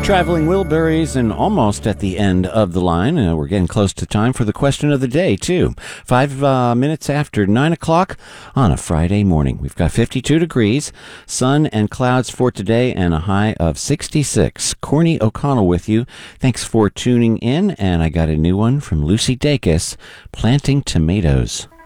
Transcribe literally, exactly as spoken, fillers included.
Traveling Wilburys, and almost at the end of the line. Uh, we're getting close to time for the question of the day, too. Five uh, minutes after nine o'clock on a Friday morning. We've got fifty-two degrees, sun and clouds for today, and a high of sixty-six. Corny O'Connell with you. Thanks for tuning in, and I got a new one from Lucy Dacus, Planting Tomatoes.